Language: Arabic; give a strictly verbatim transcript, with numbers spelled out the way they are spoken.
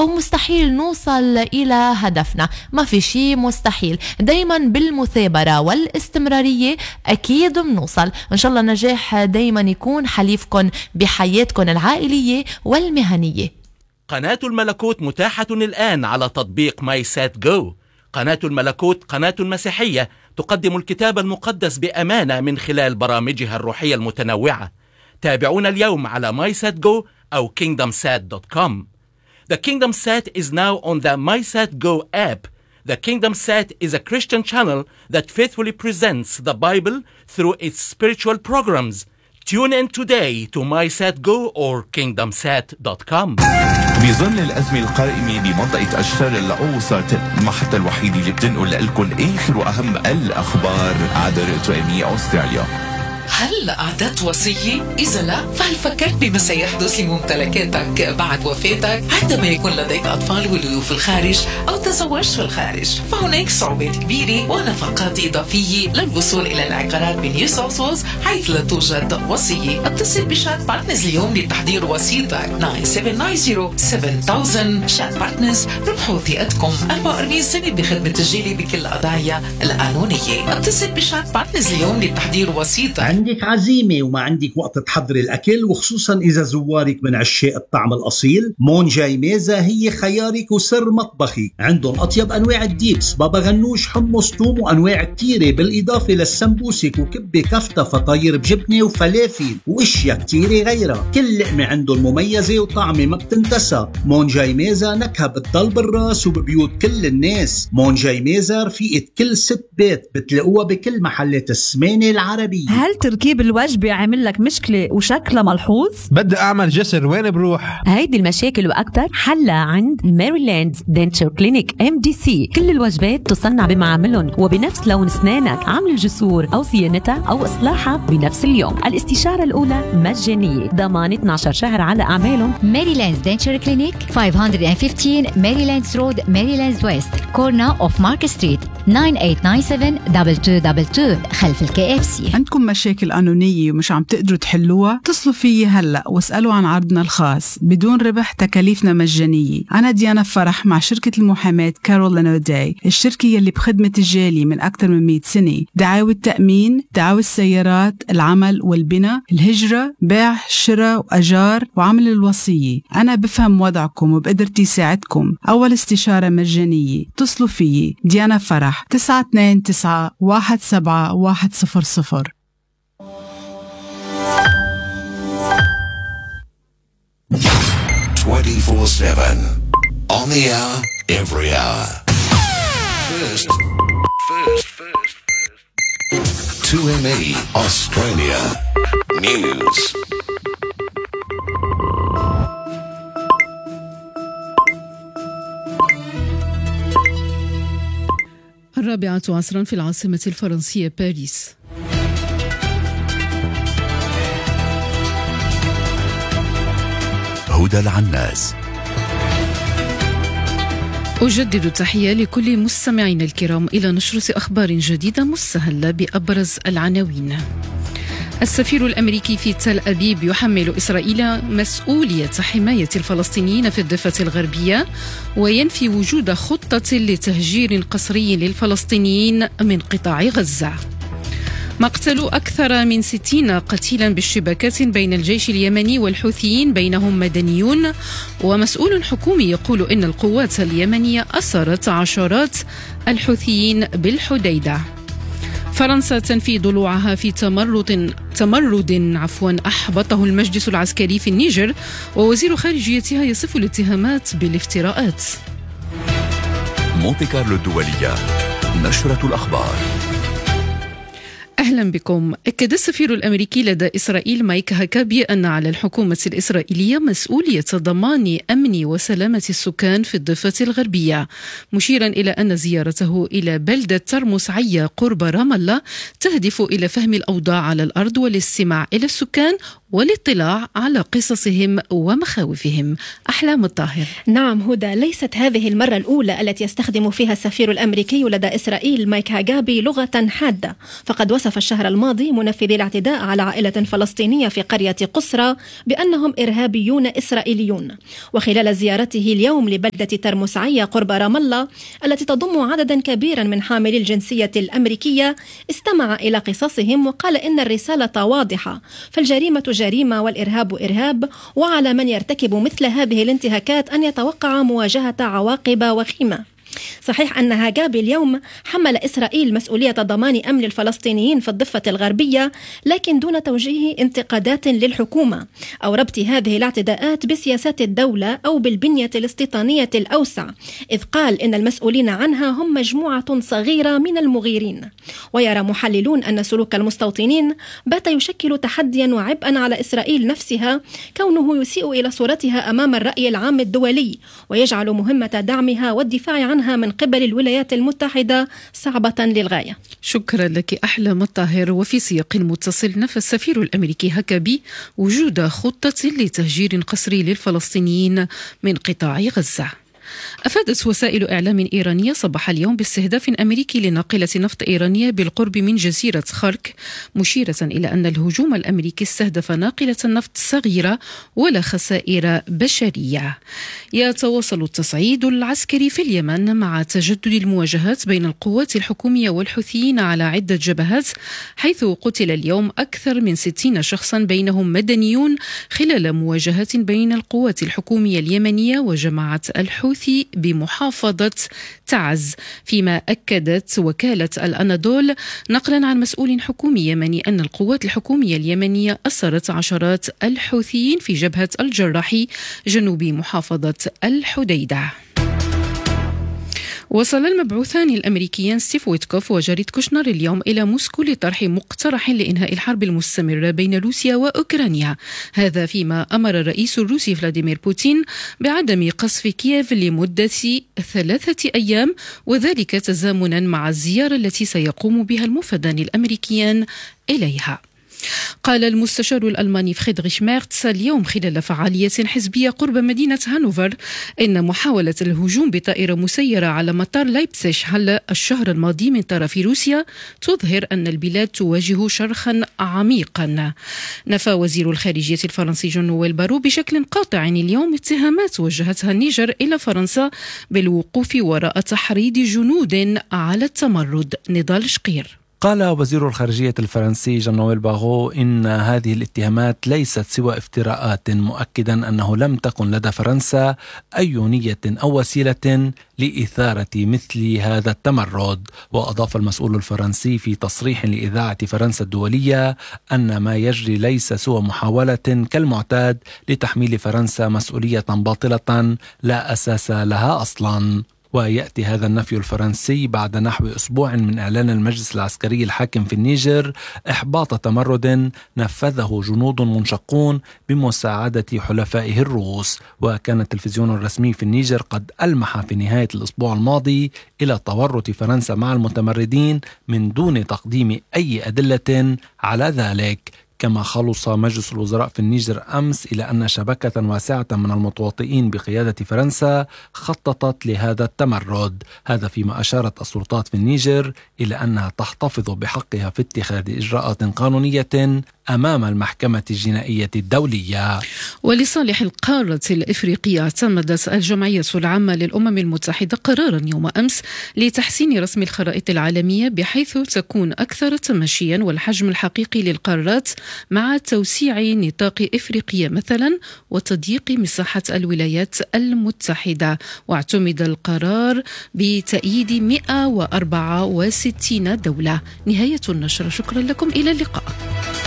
أو مستحيل نوصل إلى هدفنا. ما في شيء مستحيل، دايما بالمثابرة والاستمرارية أكيد بنوصل. إن شاء الله نجاح دايما يكون حليفكم بحياتكم العائلية والمهنية. قناة الملكوت متاحة الآن على تطبيق ماي سات جو. قناة الملكوت قناة مسيحية تقدم الكتاب المقدس بأمانة من خلال برامجها الروحية المتنوعة. تابعونا اليوم على ماي سات جو أو كينغدم سات دوت كوم. The Kingdom Sat is now on the MySatGo app. The Kingdom Sat is a Christian channel that faithfully presents the Bible through its spiritual programs. Tune in today to MySatGo or kingdom sat dot com. بظل الأزمة القائمة بمنطقة الشرق الأوسط، المحطة الوحيدة اللي بتنقل لكم آخر وأهم الأخبار عبر إقليمية أستراليا. هل أعددت وصية؟ إذا لا، فهل فكرت بما سيحدث لممتلكاتك بعد وفاتك عندما يكون لديك أطفال ولدوا في الخارج أو تزوجت في الخارج؟ فهناك صعوبات كبيرة ونفقات إضافية للوصول إلى العقارات بنيو ساوث ويلز حيث لا توجد وصية. اتصل بشات بارتنرز اليوم لتحضير وصيتك تسعة سبعة تسعة صفر سبعة ألف. شات بارتنرز، ربحوا ثقتكم. أربعة وأربعين سنة بخدمة الجالية بكل القضايا القانونية. اتصل بشات بارتنرز اليوم لتحضير وصيتك. عندك عزيمة وما عندك وقت تحضري الأكل، وخصوصا إذا زوارك من عشاق الطعم الأصيل، مون جاي ميزة هي خيارك وسر مطبخي. عندهم أطيب أنواع الديبس، بابا غنوش، حمص، توم، وأنواع كتيرة، بالإضافة للسمبوسك وكبة كفتة، فطاير بجبنة وفلافل وإشياء كتيرة غيرها. كل لقمة عندهم مميزة وطعمة ما بتنتسى. مون جاي ميزة نكهة بتضل بالراس وببيوت كل الناس. مون جاي ميزة رفيقة كل ست بيت، بتلاقوها بكل محلات السمانة العربية. هل تركيب الوجبة عامل لك مشكلة وشكلها ملحوظ؟ بدي أعمل جسر، وين بروح؟ هيدي المشاكل وأكتر حلها عند ميريلاند دنتشر كلينيك إم دي سي. كل الوجبات تصنع بمعاملهم وبنفس لون أسنانك. عمل الجسور أو صيانتها أو إصلاحها بنفس اليوم. الاستشارة الأولى مجانية، ضمان اثني عشر شهر على أعمالهم. ميريلاند دنتشر كلينيك خمسمية وخمستاشر ميريلاند رود، ميريلاند ويست، كورنا أوف مارك ستريت، تسعة ثمانية تسعة سبعة اثنين اثنين اثنين اثنين خلف الكي اف سي. عندكم مشاكل قانونية ومش عم تقدروا تحلوها؟ اتصلوا فيي هلأ واسألوا عن عرضنا الخاص بدون ربح، تكاليفنا مجانية. أنا ديانا فرح مع شركة المحاماة كارول أوداي، الشركة يلي بخدمة الجالية من أكثر من مئة سنة. دعاوى التأمين، دعاوى السيارات، العمل والبناء، الهجرة، بيع، شراء وأجار، وعمل الوصية. أنا بفهم وضعكم وبقدرتي ساعدكم. أول استشارة مجانية. اتصلوا فيي ديانا فرح تسعة اثنين تسعة واحد سبعة واحد صفر صفر. twenty-four seven on the hour, every hour. First, first, first, first. two M E Australia News. الرابعة عصرا في العاصمة الفرنسية باريس. هدى العناس. أجدد التحية لكل مستمعين الكرام إلى نشرة أخبار جديدة مستهلة بأبرز العناوين. السفير الأمريكي في تل أبيب يحمل إسرائيل مسؤولية حماية الفلسطينيين في الضفة الغربية وينفي وجود خطة لتهجير قسري للفلسطينيين من قطاع غزة. مقتل أكثر من ستين قتيلا بالشبكات بين الجيش اليمني والحوثيين بينهم مدنيون، ومسؤول حكومي يقول إن القوات اليمنية أسرت عشرات الحوثيين بالحديدة. فرنسا تنفي ضلوعها في تمرد تمرد عفوا أحبطه المجلس العسكري في النيجر، ووزير خارجيتها يصف الاتهامات بالافتراءات. مونتي كارلو الدولية، نشرة الأخبار. أهلا بكم. أكد السفير الأمريكي لدى إسرائيل مايك هاكابي أن على الحكومة الإسرائيلية مسؤولية ضمان أمن وسلامة السكان في الضفة الغربية، مشيرا إلى أن زيارته إلى بلدة ترمس عيا قرب رام الله تهدف إلى فهم الأوضاع على الأرض والاستماع إلى السكان والاطلاع على قصصهم ومخاوفهم. أحلام الطاهر. نعم هدى، ليست هذه المرة الأولى التي يستخدم فيها السفير الأمريكي لدى إسرائيل مايك هاكابي لغة حادة، فقد وصف الشهر الماضي منفذي الاعتداء على عائلة فلسطينية في قرية قسرى بأنهم إرهابيون إسرائيليون. وخلال زيارته اليوم لبلدة ترمسعية قرب رام الله التي تضم عددا كبيرا من حاملي الجنسية الأمريكية استمع إلى قصصهم وقال إن الرسالة واضحة، فالجريمة جريمة والإرهاب إرهاب، وعلى من يرتكب مثل هذه الانتهاكات أن يتوقع مواجهة عواقب وخيمة. صحيح أن هاجابي اليوم حمل إسرائيل مسؤولية ضمان أمن الفلسطينيين في الضفة الغربية، لكن دون توجيه انتقادات للحكومة أو ربط هذه الاعتداءات بسياسات الدولة أو بالبنية الاستيطانية الأوسع، إذ قال إن المسؤولين عنها هم مجموعة صغيرة من المغيرين. ويرى محللون أن سلوك المستوطنين بات يشكل تحديا وعبئا على إسرائيل نفسها، كونه يسيء إلى صورتها أمام الرأي العام الدولي ويجعل مهمة دعمها والدفاع عنها من قبل الولايات المتحدة صعبة للغاية. شكرا لك أحلام الطاهر. وفي سياق متصل، نفى السفير الأمريكي هاكابي وجود خطة لتهجير قسري للفلسطينيين من قطاع غزة. أفادت وسائل إعلام إيرانية صباح اليوم باستهداف أمريكي لناقلة نفط إيرانية بالقرب من جزيرة خرك، مشيرة إلى أن الهجوم الأمريكي استهدف ناقلة نفط صغيرة ولا خسائر بشرية. يتواصل التصعيد العسكري في اليمن مع تجدد المواجهات بين القوات الحكومية والحوثيين على عدة جبهات، حيث قتل اليوم أكثر من ستين شخصا بينهم مدنيون خلال مواجهات بين القوات الحكومية اليمنية وجماعة الحوثي بمحافظة تعز، فيما أكدت وكالة الأناضول نقلا عن مسؤول حكومي يمني أن القوات الحكومية اليمنية أسرت عشرات الحوثيين في جبهة الجراحي جنوب محافظة الحديدة. وصل المبعوثان الأمريكيان ستيف ويتكوف وجاريد كوشنر اليوم إلى موسكو لطرح مقترح لإنهاء الحرب المستمرة بين روسيا وأوكرانيا، هذا فيما أمر الرئيس الروسي فلاديمير بوتين بعدم قصف كييف لمدة ثلاثة أيام، وذلك تزامنا مع الزيارة التي سيقوم بها المفدان الأمريكيان إليها. قال المستشار الألماني فريدريش ميرتس اليوم خلال فعالية حزبية قرب مدينة هانوفر إن محاولة الهجوم بطائرة مسيرة على مطار لايبسيش الشهر الماضي من طرف روسيا تظهر أن البلاد تواجه شرخا عميقا. نفى وزير الخارجية الفرنسي جون نويل بارو بشكل قاطع اليوم اتهامات وجهتها النيجر إلى فرنسا بالوقوف وراء تحريض جنود على التمرد. نضال شقير. قال وزير الخارجية الفرنسي جون نويل بارو إن هذه الاتهامات ليست سوى افتراءات، مؤكدا أنه لم تكن لدى فرنسا أي نية أو وسيلة لإثارة مثل هذا التمرد. وأضاف المسؤول الفرنسي في تصريح لإذاعة فرنسا الدولية أن ما يجري ليس سوى محاولة كالمعتاد لتحميل فرنسا مسؤولية باطلة لا أساس لها أصلا. ويأتي هذا النفي الفرنسي بعد نحو أسبوع من إعلان المجلس العسكري الحاكم في النيجر إحباط تمرد نفذه جنود منشقون بمساعدة حلفائه الروس. وكان التلفزيون الرسمي في النيجر قد ألمح في نهاية الأسبوع الماضي إلى تورط فرنسا مع المتمردين من دون تقديم أي أدلة على ذلك. كما خلص مجلس الوزراء في النيجر أمس إلى أن شبكة واسعة من المتواطئين بقيادة فرنسا خططت لهذا التمرد، هذا فيما أشارت السلطات في النيجر إلى أنها تحتفظ بحقها في اتخاذ إجراءات قانونية أمام المحكمة الجنائية الدولية. ولصالح القارة الإفريقية اعتمدت الجمعية العامة للأمم المتحدة قرارا يوم أمس لتحسين رسم الخرائط العالمية بحيث تكون أكثر تمشيا والحجم الحقيقي للقارات مع توسيع نطاق إفريقيا مثلا وتضييق مساحة الولايات المتحدة. واعتمد القرار بتأييد مئة وأربعة وستين دولة. نهاية النشرة، شكرا لكم، إلى اللقاء.